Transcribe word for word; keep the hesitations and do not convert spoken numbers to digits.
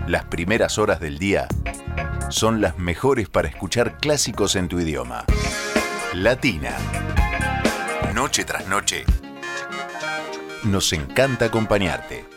Las primeras horas del día son las mejores para escuchar clásicos en tu idioma. Latina. Noche tras noche. Nos encanta acompañarte.